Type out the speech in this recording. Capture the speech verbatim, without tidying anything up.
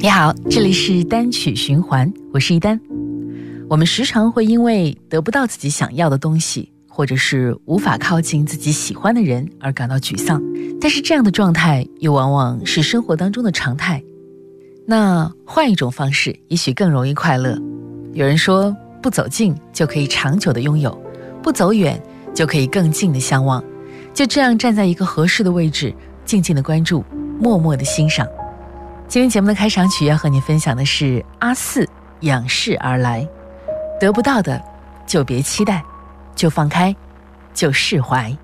你好，这里是单曲循环，我是一丹。我们时常会因为得不到自己想要的东西，或者是无法靠近自己喜欢的人而感到沮丧，但是这样的状态又往往是生活当中的常态。那换一种方式，也许更容易快乐。有人说，不走近就可以长久的拥有，不走远就可以更近的相望。就这样站在一个合适的位置，静静的关注，默默的欣赏。今天节目的开场曲要和你分享的是阿四仰视而来。得不到的就别期待，就放开，就释怀。